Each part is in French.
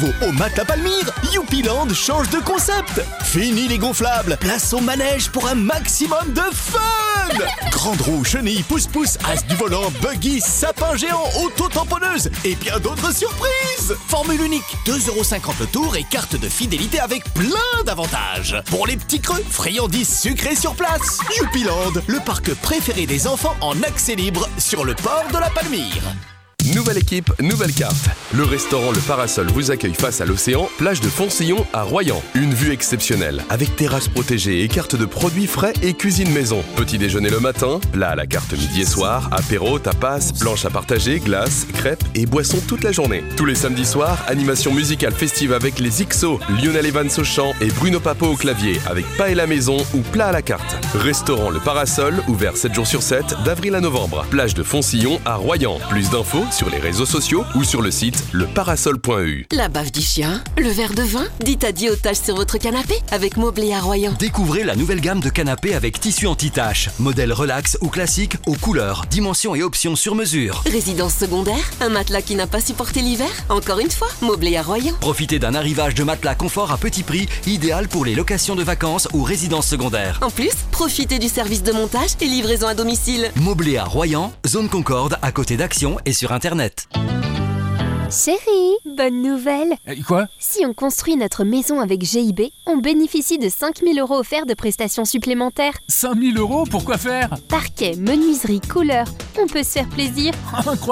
nouveau au Matelas Palmyre, Youpiland change de concept. Fini les gonflables, place au manège pour un maximum de fun. Grande roue, chenille, pousse-pousse, as du volant, buggy, sapin géant, auto-tamponneuse et bien d'autres surprises. Formule unique, 2,50€ le tour et carte de fidélité avec plein d'avantages. Pour les petits creux, friandises sucrées sur place. Youpiland, le parc préféré des enfants en accès libre sur le port de la Palmyre. Nouvelle équipe, nouvelle carte. Le restaurant Le Parasol vous accueille face à l'océan, plage de Foncillon à Royan. Une vue exceptionnelle, avec terrasse protégée et carte de produits frais et cuisine maison. Petit déjeuner le matin, plat à la carte midi et soir, apéro, tapas, planche à partager, glace, crêpes et boissons toute la journée. Tous les samedis soirs, animation musicale festive avec les XO, Lionel Evans au chant et Bruno Papo au clavier, avec paella maison ou plat à la carte. Restaurant Le Parasol, ouvert 7 jours sur 7, d'avril à novembre. Plage de Foncillon à Royan. Plus d'infos sur les réseaux sociaux ou sur le site leparasol.eu. La baffe du chien, le verre de vin, dites adieu aux taches sur votre canapé avec Mobley à Royan. Découvrez la nouvelle gamme de canapés avec tissu anti-taches. Modèle relax ou classique, aux couleurs, dimensions et options sur mesure. Résidence secondaire, un matelas qui n'a pas supporté l'hiver. Encore une fois, Mobley à Royan. Profitez d'un arrivage de matelas confort à petit prix, idéal pour les locations de vacances ou résidences secondaires. En plus, profitez du service de montage et livraison à domicile. Mobley à Royan, zone Concorde, à côté d'Action et sur Internet. Chérie, bonne nouvelle. Quoi ? Si on construit notre maison avec GIB, on bénéficie de 5 000 € offerts de prestations supplémentaires. 5 000 €, pourquoi faire ? Parquet, menuiserie, couleur, on peut se faire plaisir. Incroyable !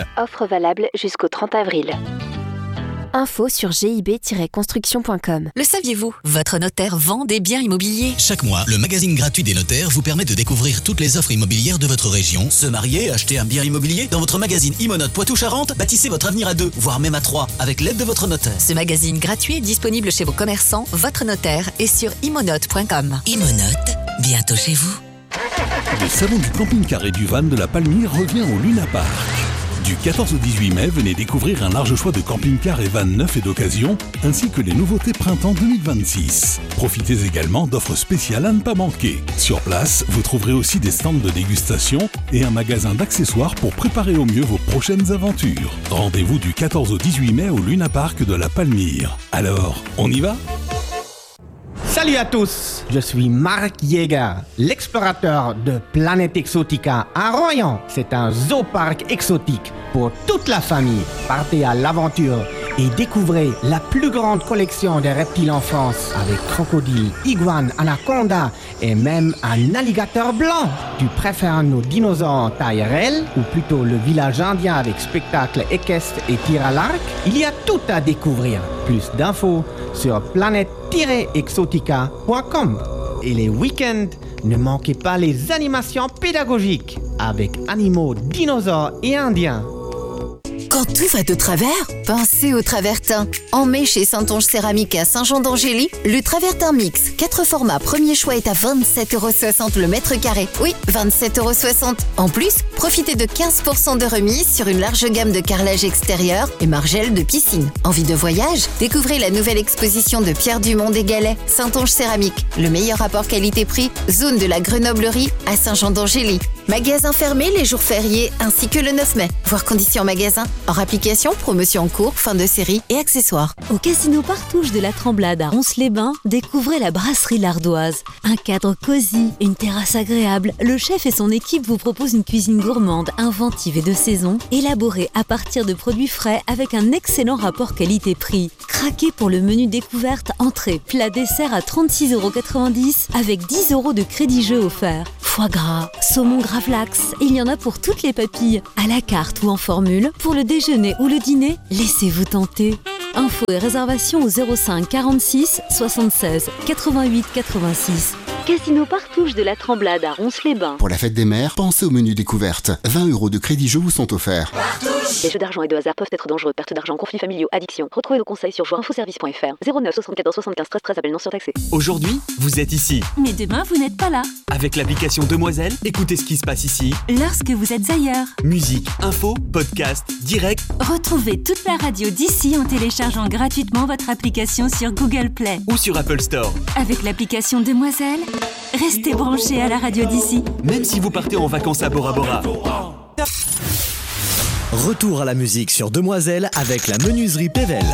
Offre valable jusqu'au 30 avril. Info sur gib-construction.com. Le saviez-vous ? Votre notaire vend des biens immobiliers. Chaque mois, le magazine gratuit des notaires vous permet de découvrir toutes les offres immobilières de votre région. Se marier, acheter un bien immobilier ? Dans votre magazine Imonote Poitou-Charentes, bâtissez votre avenir à 2, voire même à 3, avec l'aide de votre notaire. Ce magazine gratuit est disponible chez vos commerçants, votre notaire et sur imonote.com. Imonote, bientôt chez vous. Le salon du camping-car et du van de la Palmyre revient au Luna Park. Du 14 au 18 mai, venez découvrir un large choix de camping-cars et vannes neufs et d'occasion, ainsi que les nouveautés printemps 2026. Profitez également d'offres spéciales à ne pas manquer. Sur place, vous trouverez aussi des stands de dégustation et un magasin d'accessoires pour préparer au mieux vos prochaines aventures. Rendez-vous du 14 au 18 mai au Luna Park de la Palmyre. Alors, on y va ? Salut à tous, je suis Marc Jäger, l'explorateur de Planète Exotica à Royan. C'est un zooparc exotique pour toute la famille. Partez à l'aventure et découvrez la plus grande collection de reptiles en France avec crocodiles, iguanes, anacondas et même un alligator blanc. Tu préfères nos dinosaures en taille réelle ou plutôt le village indien avec spectacle équestre et tir à l'arc? Il y a tout à découvrir. Plus d'infos sur planète-exotica.com. Et les week-ends, ne manquez pas les animations pédagogiques avec animaux, dinosaures et indiens. Quand tout va de travers, pensez au travertin. En mai chez Saintonge Céramique à Saint-Jean-d'Angély, le travertin mix 4 formats premier choix est à 27,60 € le mètre carré. Oui, 27,60 €. En plus, profitez de 15% de remise sur une large gamme de carrelage extérieur et margelles de piscine. Envie de voyage ? Découvrez la nouvelle exposition de Pierre Dumont des Galets, Saintonge Céramique. Le meilleur rapport qualité-prix, zone de la Grenoblerie à Saint-Jean-d'Angély. Magasin fermé les jours fériés ainsi que le 9 mai. Voir conditions magasin. Hors application, promotion en cours, fin de série et accessoires. Au Casino Partouche de la Tremblade à Ronces-les-Bains, découvrez la brasserie L'Ardoise. Un cadre cosy, une terrasse agréable. Le chef et son équipe vous proposent une cuisine gourmande, inventive et de saison, élaborée à partir de produits frais avec un excellent rapport qualité-prix. Craquez pour le menu découverte, entrée, plat, dessert à 36,90 € avec 10 € de crédit jeu offert. Foie gras, saumon gravlax, il y en a pour toutes les papilles, à la carte ou en formule. Pour le déjeuner ou le dîner, laissez-vous tenter. Infos et réservations au 05 46 76 88 86. Casino Partouche de la Tremblade à Ronces-les-Bains. Pour la fête des mères, pensez au menu découverte. 20 € de crédit jeu vous sont offerts. Les jeux d'argent et de hasard peuvent être dangereux. Perte d'argent, conflits familiaux, addiction. Retrouvez nos conseils sur joueurinfoservice.fr. 09 74 75 13 13, appel non surtaxé. Aujourd'hui, vous êtes ici. Mais demain, vous n'êtes pas là. Avec l'application Demoiselle, écoutez ce qui se passe ici. Lorsque vous êtes ailleurs. Musique, info, podcast, direct. Retrouvez toute la radio d'ici en téléchargeant gratuitement votre application sur Google Play. Ou sur Apple Store. Avec l'application Demoiselle, restez branchés à la radio d'ici. Même si vous partez en vacances à Bora Bora. Retour à la musique sur Demoiselle avec la menuiserie Pével.